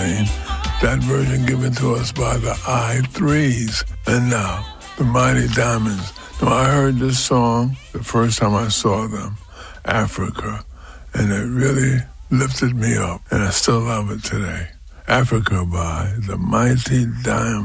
Train. That version given to us by the I-Threes. And now, the Mighty Diamonds. Now, I heard this song the first time I saw them, Africa, and it really lifted me up, and I still love it today. Africa by the Mighty Diamonds.